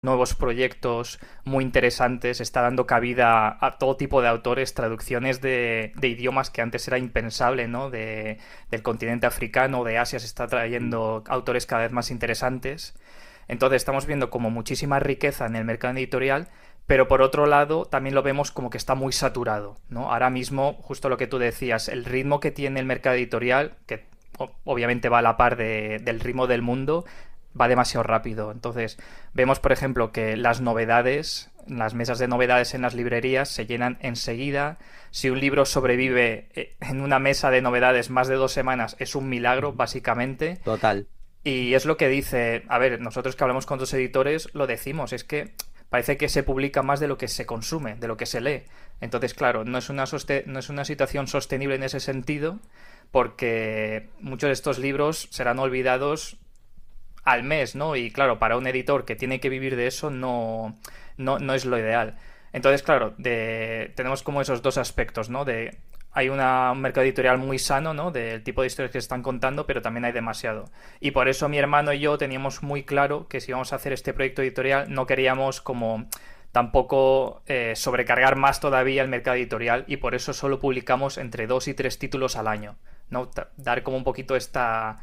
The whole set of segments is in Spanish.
nuevos proyectos muy interesantes, está dando cabida a todo tipo de autores, traducciones de idiomas que antes era impensable, ¿no? Del continente africano, de Asia, se está trayendo autores cada vez más interesantes. Entonces estamos viendo como muchísima riqueza en el mercado editorial, pero por otro lado también lo vemos como que está muy saturado, ¿no? Ahora mismo, justo lo que tú decías, el ritmo que tiene el mercado editorial, que obviamente va a la par del ritmo del mundo, va demasiado rápido. Entonces, vemos, por ejemplo, que las novedades, las mesas de novedades en las librerías se llenan enseguida. Si un libro sobrevive en una mesa de novedades más de 2 semanas, es un milagro, básicamente. Total. Y es lo que dice, a ver, nosotros que hablamos con otros editores, lo decimos, es que parece que se publica más de lo que se consume, de lo que se lee. Entonces, claro, no es una situación sostenible en ese sentido, porque muchos de estos libros serán olvidados al mes, ¿no? Y claro, para un editor que tiene que vivir de eso no es lo ideal. Entonces, claro, tenemos como esos dos aspectos, ¿no? Hay un mercado editorial muy sano, ¿no? Del tipo de historias que se están contando, pero también hay demasiado. Y por eso mi hermano y yo teníamos muy claro que si íbamos a hacer este proyecto editorial no queríamos como tampoco sobrecargar más todavía el mercado editorial y por eso solo publicamos entre 2 y 3 títulos al año, ¿no? Dar como un poquito esta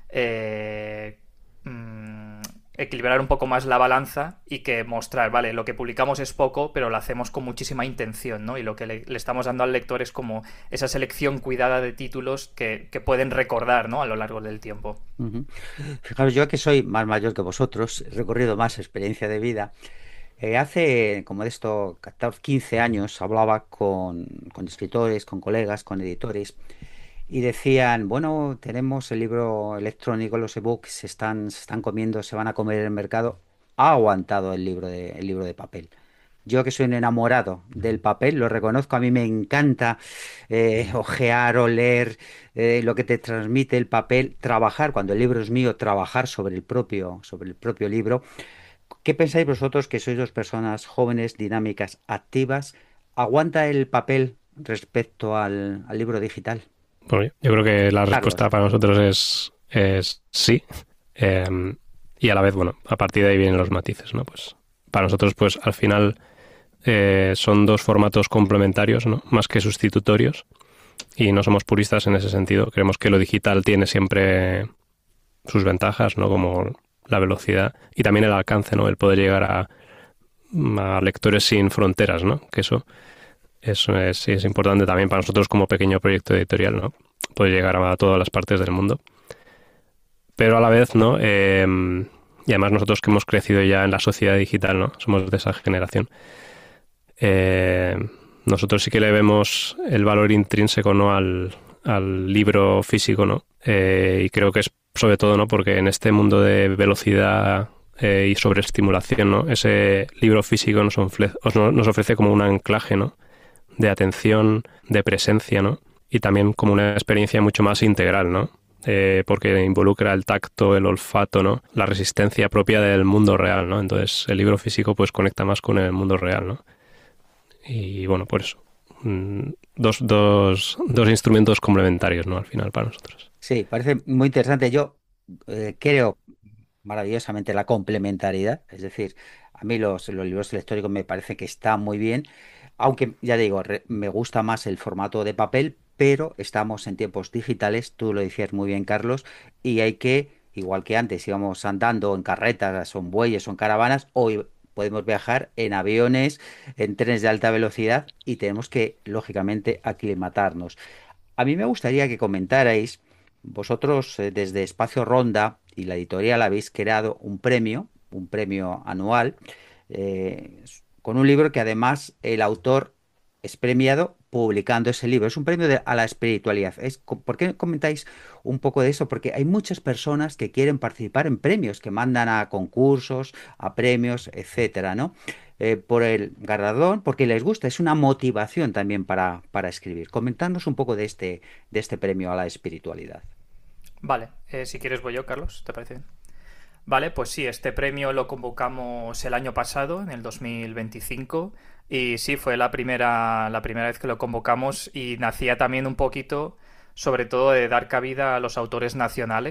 eh, equilibrar un poco más la balanza y que mostrar, vale, lo que publicamos es poco, pero lo hacemos con muchísima intención, ¿no? Y lo que le estamos dando al lector es como esa selección cuidada de títulos que pueden recordar, ¿no? A lo largo del tiempo. Ujú. Fijaros, yo que soy más mayor que vosotros, he recorrido más experiencia de vida. Hace como de esto 14, 15 años hablaba con escritores, con colegas, con editores y decían, bueno, tenemos el libro electrónico, los ebooks se están comiendo, se van a comer el mercado. Ha aguantado el libro de papel. Yo que soy un enamorado del papel, lo reconozco, a mí me encanta ojear, oler lo que te transmite el papel, trabajar, cuando el libro es mío, trabajar sobre el propio libro. ¿Qué pensáis vosotros que sois dos personas jóvenes, dinámicas, activas? ¿Aguanta el papel respecto al libro digital? Bueno, yo creo que la Carlos. respuesta para nosotros es sí. Eh, y a la vez, bueno, a partir de ahí vienen los matices, ¿no? Pues para nosotros, pues al final son dos formatos complementarios, ¿no? Más que sustitutorios. Y no somos puristas en ese sentido. Creemos que lo digital tiene siempre sus ventajas, ¿no? Como la velocidad y también el alcance, ¿no? El poder llegar a lectores sin fronteras, ¿no? Que eso sí es importante también para nosotros como pequeño proyecto editorial, ¿no? Poder llegar a todas las partes del mundo. Pero a la vez, ¿no? Y además nosotros que hemos crecido ya en la sociedad digital, ¿no? Somos de esa generación. Eh, Nosotros sí que le vemos el valor intrínseco, ¿no? Al libro físico, ¿no? Y creo que es sobre todo, ¿no? Porque en este mundo de velocidad y sobreestimulación, ¿no? Ese libro físico nos ofrece como un anclaje, ¿no? De atención, de presencia, ¿no? Y también como una experiencia mucho más integral, ¿no? Porque involucra el tacto, el olfato, ¿no? La resistencia propia del mundo real, ¿no? Entonces el libro físico pues conecta más con el mundo real, ¿no? Y bueno, por eso. Dos instrumentos complementarios, ¿no? Al final para nosotros. Sí, parece muy interesante. Yo creo maravillosamente la complementariedad, es decir, a mí los libros electrónicos me parece que están muy bien, aunque ya digo, me gusta más el formato de papel, pero estamos en tiempos digitales, tú lo decías muy bien, Carlos, y hay que, igual que antes íbamos andando en carretas o en bueyes o en caravanas, hoy podemos viajar en aviones, en trenes de alta velocidad y tenemos que, lógicamente, aclimatarnos. A mí me gustaría que comentarais, vosotros desde Espacio Ronda y la editorial habéis creado un premio anual, con un libro que además el autor es premiado publicando ese libro. Es un premio a la espiritualidad. ¿Por qué comentáis un poco de eso? Porque hay muchas personas que quieren participar en premios, que mandan a concursos, a premios, etcétera, ¿no? Por el galardón, porque les gusta, es una motivación también para escribir. Comentadnos un poco de este premio a la espiritualidad. Vale, si quieres voy yo, Carlos, ¿te parece bien? Vale, pues sí, este premio lo convocamos el año pasado, en el 2025, y sí, fue la primera vez que lo convocamos y nacía también un poquito, sobre todo, de dar cabida a los autores nacionales,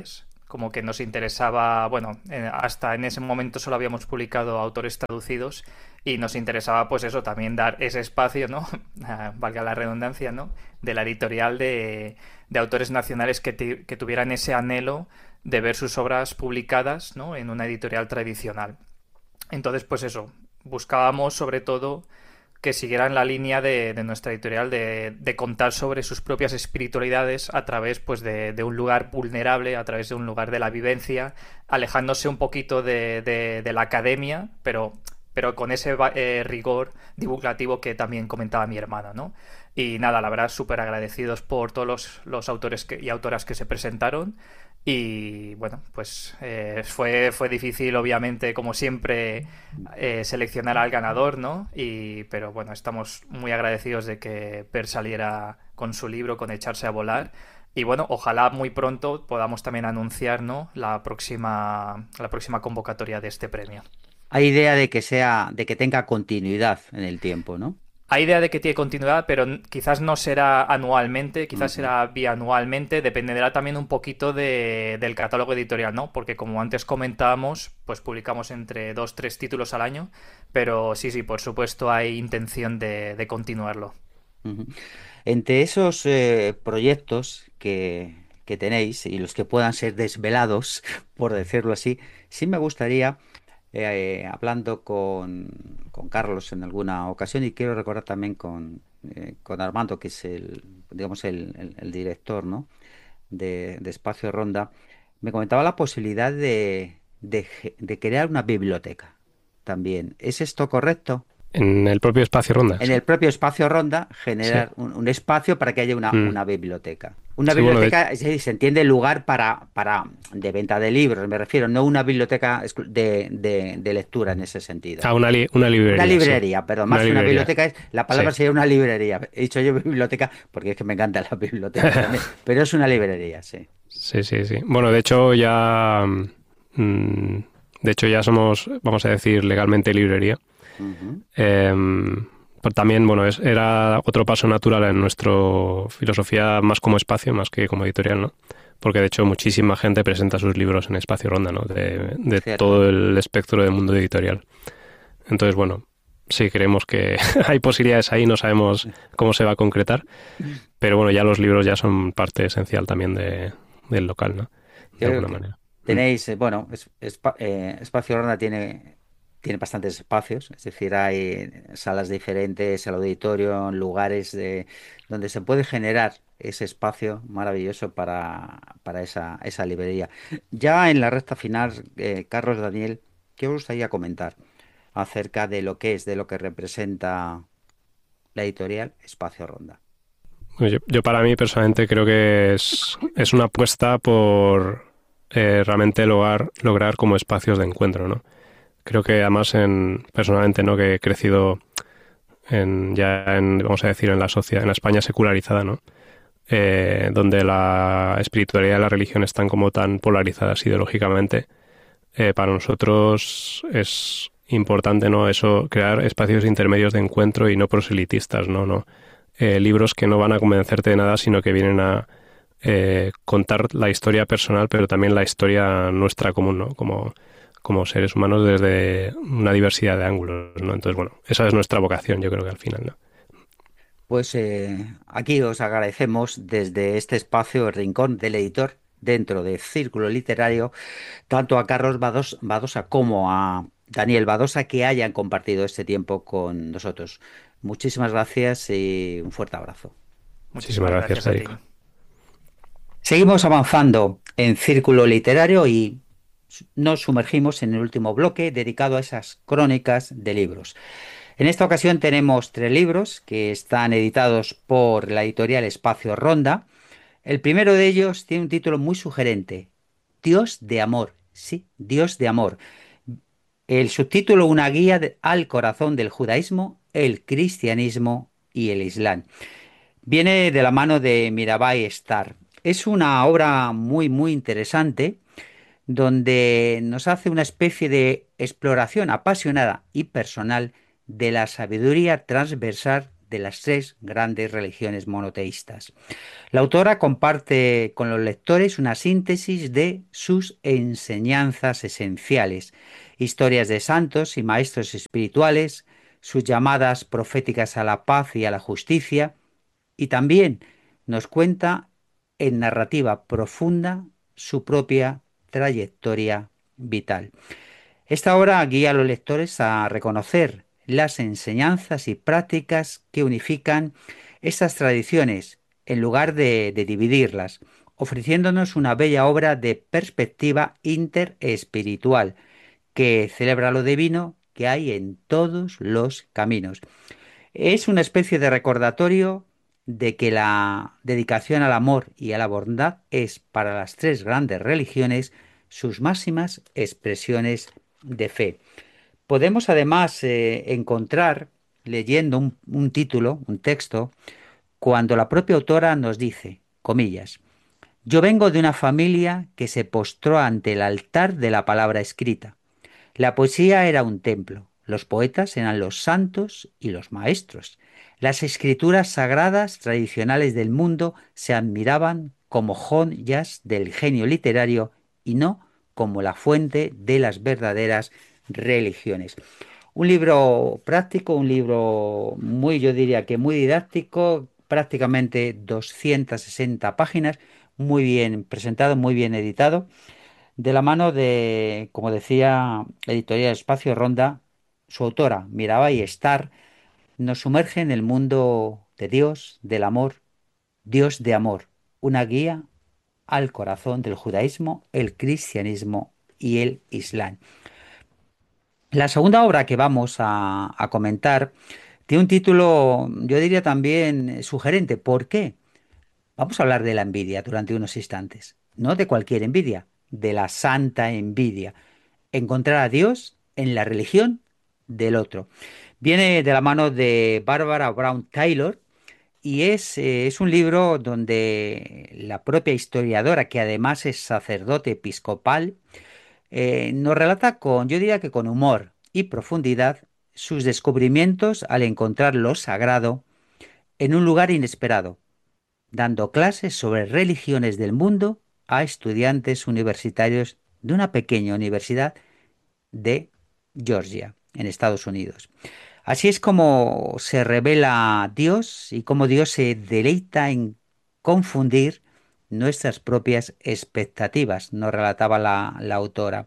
como que nos interesaba, bueno, hasta en ese momento solo habíamos publicado autores traducidos y nos interesaba pues eso, también dar ese espacio, ¿no? Valga la redundancia, ¿no? De la editorial de autores nacionales que tuvieran ese anhelo de ver sus obras publicadas, ¿no? En una editorial tradicional. Entonces, pues eso, buscábamos sobre todo que siguieran la línea de nuestra editorial de contar sobre sus propias espiritualidades a través pues de un lugar vulnerable, a través de un lugar de la vivencia, alejándose un poquito de la academia, pero con ese rigor divulgativo que también comentaba mi hermana, ¿no? Y nada, la verdad, súper agradecidos por todos los autores y autoras que se presentaron. Y bueno, pues fue difícil, obviamente, como siempre, seleccionar al ganador, ¿no? Pero bueno, estamos muy agradecidos de que Per saliera con su libro, con Echarse a volar. Y bueno, ojalá muy pronto podamos también anunciar, ¿no? la próxima convocatoria de este premio. Hay idea de que tenga continuidad en el tiempo, ¿no? Hay idea de que tiene continuidad, pero quizás no será anualmente, quizás Ujú. será bianualmente, dependerá también un poquito del catálogo editorial, ¿no? Porque como antes comentábamos, pues publicamos entre 2, 3 títulos al año, pero sí, sí, por supuesto hay intención de continuarlo. Ujú. Entre esos proyectos que tenéis y los que puedan ser desvelados, por decirlo así, sí me gustaría, hablando con Carlos en alguna ocasión, y quiero recordar también con Armando, que es digamos, el director, ¿no? de Espacio Ronda, me comentaba la posibilidad de crear una biblioteca también. ¿Es esto correcto? En el propio espacio ronda, En sí. el propio espacio Ronda, Sí. generar un espacio para que haya Mm. una biblioteca. Una Sí, bueno, biblioteca, se entiende lugar de venta de libros, me refiero, no una biblioteca de lectura en ese sentido. una Una librería, sí. librería, perdón, Una más que una librería, biblioteca, la sí. palabra sería una librería. He dicho yo biblioteca porque es que me encantan las bibliotecas también, pero es una librería, sí. Sí, sí, sí. Bueno, mm, de hecho ya somos, vamos a decir, legalmente librería. Ujú. Pero también, bueno, era otro paso natural en nuestra filosofía más como espacio, más que como editorial, ¿no? Porque de hecho muchísima gente presenta sus libros en Espacio Ronda, ¿no? De Cierto. todo el espectro del mundo editorial. Entonces, bueno, sí creemos que hay posibilidades ahí, no sabemos cómo se va a concretar, pero bueno, ya los libros ya son parte esencial también del local, ¿no? De Yo creo alguna que manera. Mm. tenéis, bueno, Espacio Ronda tiene bastantes espacios, es decir, hay salas diferentes, el auditorio, lugares donde se puede generar ese espacio maravilloso para esa librería. Ya en la recta final, Carlos, Daniel, ¿qué os gustaría comentar acerca de lo que es, de lo que representa la editorial Espacio Ronda? Bueno, yo para mí personalmente creo que es una apuesta por realmente lograr como espacios de encuentro, ¿no? Creo que además personalmente, ¿no? Que he crecido vamos a decir, en la sociedad, en la España secularizada, ¿no? Donde la espiritualidad y la religión están como tan polarizadas ideológicamente, para nosotros es importante, ¿no? Eso, crear espacios intermedios de encuentro y no proselitistas, ¿no? Libros que no van a convencerte de nada, sino que vienen a contar la historia personal, pero también la historia nuestra común, ¿no? Como seres humanos desde una diversidad de ángulos, ¿no? Entonces, bueno, esa es nuestra vocación, yo creo que al final, ¿no? Pues aquí os agradecemos desde este espacio, el Rincón del Editor, dentro de Círculo Literario, tanto a Carlos Badosa como a Daniel Badosa que hayan compartido este tiempo con nosotros. Muchísimas gracias y un fuerte abrazo. Muchísimas Muchísimas gracias, gracias a ti. Federico. Seguimos avanzando en Círculo Literario y nos sumergimos en el último bloque dedicado a esas crónicas de libros. En esta ocasión tenemos tres libros que están editados por la editorial Espacio Ronda. El primero de ellos tiene un título muy sugerente, Dios de Amor. Sí, Dios de Amor. El subtítulo, una guía al corazón del judaísmo, el cristianismo y el islam. Viene de la mano de Mirabai Star. Es una obra muy, muy interesante donde nos hace una especie de exploración apasionada y personal de la sabiduría transversal de las tres grandes religiones monoteístas. La autora comparte con los lectores una síntesis de sus enseñanzas esenciales, historias de santos y maestros espirituales, sus llamadas proféticas a la paz y a la justicia, y también nos cuenta en narrativa profunda su propia trayectoria vital. Esta obra guía a los lectores a reconocer las enseñanzas y prácticas que unifican estas tradiciones en lugar de dividirlas, ofreciéndonos una bella obra de perspectiva interespiritual que celebra lo divino que hay en todos los caminos. Es una especie de recordatorio de que la dedicación al amor y a la bondad es para las tres grandes religiones sus máximas expresiones de fe. Podemos además encontrar, leyendo un título, un texto, cuando la propia autora nos dice, comillas, yo vengo de una familia que se postró ante el altar de la palabra escrita. La poesía era un templo, los poetas eran los santos y los maestros. Las escrituras sagradas tradicionales del mundo se admiraban como joyas del genio literario y no como la fuente de las verdaderas religiones. Un libro práctico, un libro muy, yo diría que muy didáctico, prácticamente 260 páginas, muy bien presentado, muy bien editado de la mano de, como decía Editorial Espacio Ronda, su autora, Mirabai Star, nos sumerge en el mundo de Dios, del amor, Dios de amor, una guía al corazón del judaísmo, el cristianismo y el islam. La segunda obra que vamos a comentar tiene un título, yo diría también sugerente. ¿Por qué? Vamos a hablar de la envidia durante unos instantes. No de cualquier envidia, de la santa envidia. Encontrar a Dios en la religión del otro. Viene de la mano de Barbara Brown Taylor y es un libro donde la propia historiadora, que además es sacerdote episcopal, nos relata con, yo diría que con humor y profundidad, sus descubrimientos al encontrar lo sagrado en un lugar inesperado, dando clases sobre religiones del mundo a estudiantes universitarios de una pequeña universidad de Georgia, en Estados Unidos. Así es como se revela Dios y cómo Dios se deleita en confundir nuestras propias expectativas, nos relataba la autora.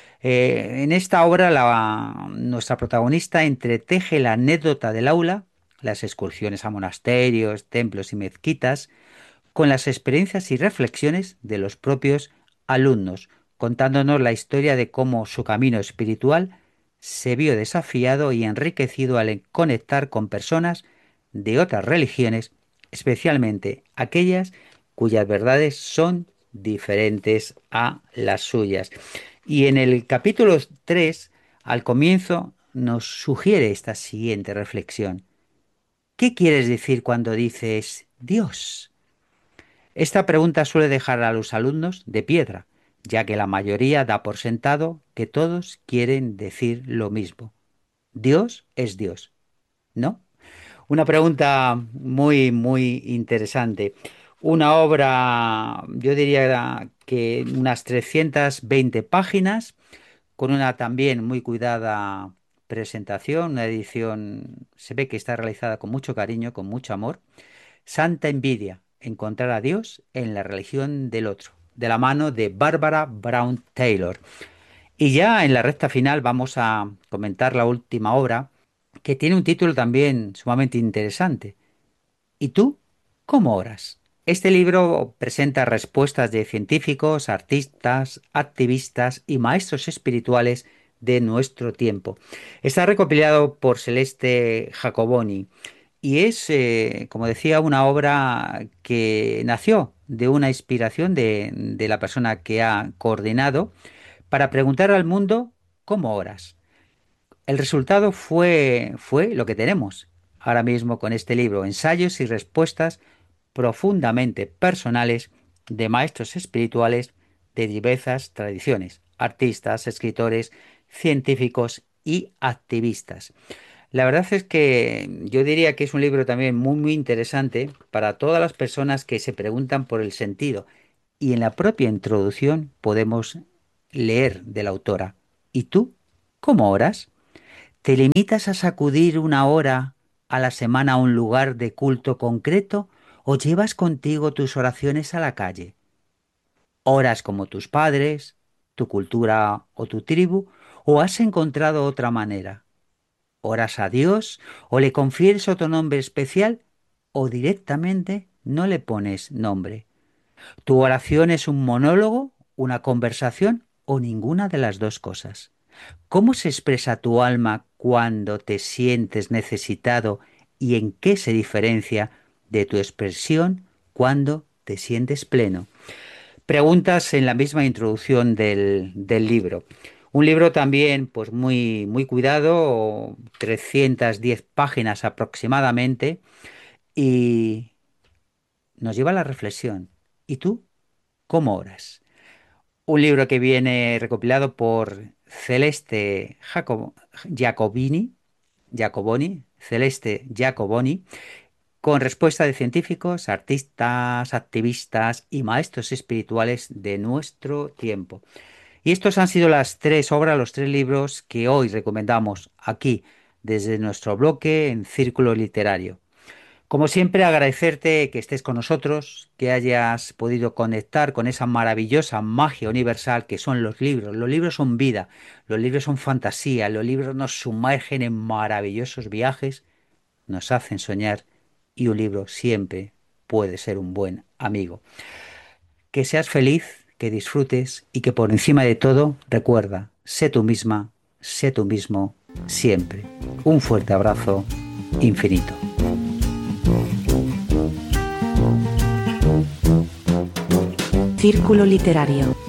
En esta obra nuestra protagonista entreteje la anécdota del aula, las excursiones a monasterios, templos y mezquitas, con las experiencias y reflexiones de los propios alumnos, contándonos la historia de cómo su camino espiritual se vio desafiado y enriquecido al conectar con personas de otras religiones, especialmente aquellas cuyas verdades son diferentes a las suyas. Y en el capítulo 3, al comienzo, nos sugiere esta siguiente reflexión. ¿Qué quieres decir cuando dices Dios? Esta pregunta suele dejar a los alumnos de piedra, ya que la mayoría da por sentado que todos quieren decir lo mismo. Dios es Dios, ¿no? Una pregunta muy, muy interesante. Una obra, yo diría que unas 320 páginas, con una también muy cuidada presentación, una edición, se ve que está realizada con mucho cariño, con mucho amor. Santa Envidia, encontrar a Dios en la religión del otro, de la mano de Barbara Brown Taylor. Y ya en la recta final vamos a comentar la última obra, que tiene un título también sumamente interesante. ¿Y tú cómo oras? Este libro presenta respuestas de científicos, artistas, activistas y maestros espirituales de nuestro tiempo. Está recopilado por Celeste Jacoboni y es, como decía, una obra que nació de una inspiración de la persona que ha coordinado para preguntar al mundo cómo oras. El resultado fue lo que tenemos ahora mismo con este libro, ensayos y respuestas profundamente personales de maestros espirituales de diversas tradiciones, artistas, escritores, científicos y activistas. La verdad es que yo diría que es un libro también muy, muy interesante para todas las personas que se preguntan por el sentido. Y en la propia introducción podemos leer de la autora. ¿Y tú? ¿Cómo oras? ¿Te limitas a sacudir una hora a la semana a un lugar de culto concreto o llevas contigo tus oraciones a la calle? ¿Oras como tus padres, tu cultura o tu tribu o has encontrado otra manera? ¿Oras a Dios o le confieres otro nombre especial o directamente no le pones nombre? ¿Tu oración es un monólogo, una conversación o ninguna de las dos cosas? ¿Cómo se expresa tu alma cuando te sientes necesitado y en qué se diferencia de tu expresión cuando te sientes pleno? Preguntas en la misma introducción del libro. Un libro también pues muy, muy cuidado, 310 páginas aproximadamente, y nos lleva a la reflexión. ¿Y tú cómo oras? Un libro que viene recopilado por Celeste Jacoboni, Celeste Jacoboni, con respuesta de científicos, artistas, activistas y maestros espirituales de nuestro tiempo. Y estos han sido las tres obras, los tres libros que hoy recomendamos aquí desde nuestro bloque en Círculo Literario. Como siempre, agradecerte que estés con nosotros, que hayas podido conectar con esa maravillosa magia universal que son los libros. Los libros son vida, los libros son fantasía, los libros nos sumergen en maravillosos viajes, nos hacen soñar y un libro siempre puede ser un buen amigo. Que seas feliz, que disfrutes y que por encima de todo, recuerda, sé tú misma, sé tú mismo, siempre. Un fuerte abrazo infinito. Círculo Literario.